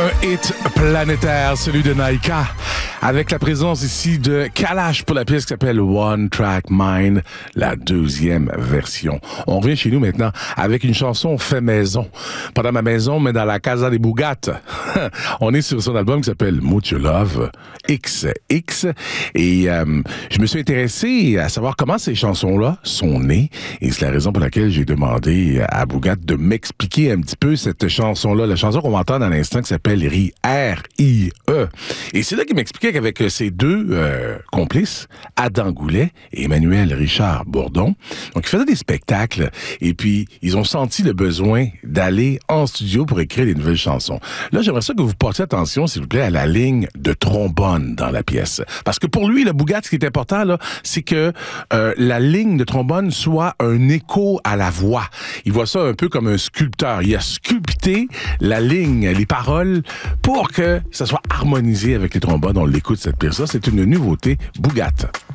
Un hit planétaire, celui de Naika, avec la présence ici de Kalash pour la pièce qui s'appelle One Track Mind, la deuxième version. On revient chez nous maintenant avec une chanson fait maison. Pas dans ma maison, mais dans la Casa des Bougates. On est sur son album qui s'appelle Mucho Love XX. Et je me suis intéressé à savoir comment ces chansons-là sont nées. Et c'est la raison pour laquelle j'ai demandé à Bougat de m'expliquer un petit peu cette chanson-là. La chanson qu'on va entendre à l'instant qui s'appelle R-I-E. Et c'est là qu'il m'expliquait qu'avec ses deux complices, Adam Goulet et Emmanuel Richard Bourdon, donc ils faisaient des spectacles et puis ils ont senti le besoin d'aller en studio pour écrire des nouvelles chansons. Là, j'aimerais ça que vous portiez attention, s'il vous plaît, à la ligne de trombone dans la pièce. Parce que pour lui, le Bougat, ce qui est important, là, c'est que la ligne de trombone soit un écho à la voix. Il voit ça un peu comme un sculpteur. Il a sculpté la ligne, les paroles, pour que ça soit harmonisé avec les trombones. On l'écoute, cette pièce-là. C'est une nouveauté Bougat.